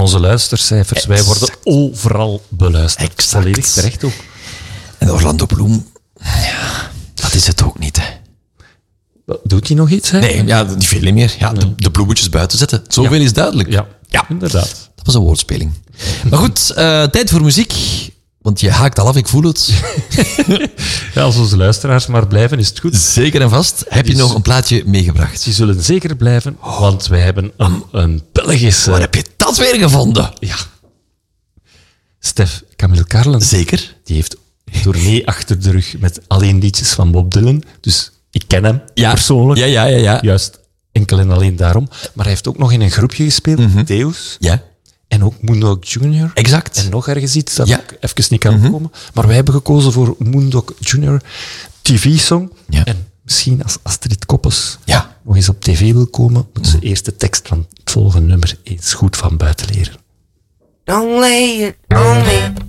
onze luistercijfers. Wij worden overal beluisterd. Exact. Volledig terecht ook. En Orlando Bloem, ja, dat is het ook niet, hè. Doet hij nog iets, hè? Nee, ja, niet veel meer. Ja, de bloemetjes buiten zetten. Zoveel is duidelijk. Ja, inderdaad. Dat was een woordspeling. Maar goed, tijd voor muziek. Want je haakt al af, ik voel het. Ja, als onze luisteraars maar blijven, is het goed. Zeker en vast. Heb je nog een plaatje meegebracht? Ze zullen zeker blijven, want wij hebben een Belgische... Waar heb je dat weer gevonden? Ja. Stef Camille Carlen. Zeker. Die heeft een tournee achter de rug met alleen liedjes van Bob Dylan. Dus ik ken hem persoonlijk. Ja. Juist enkel en alleen daarom. Maar hij heeft ook nog in een groepje gespeeld, Deus. Ja. En ook Moondog Jr. Exact. En nog ergens iets dat Ja. ik even niet kan opkomen. Maar wij hebben gekozen voor Moondog Jr. TV-song. Ja. En misschien als Astrid Koppes Ja. nog eens op tv wil komen, moet ze eerst de tekst van het volgende nummer eens goed van buiten leren. Don't lay it on me.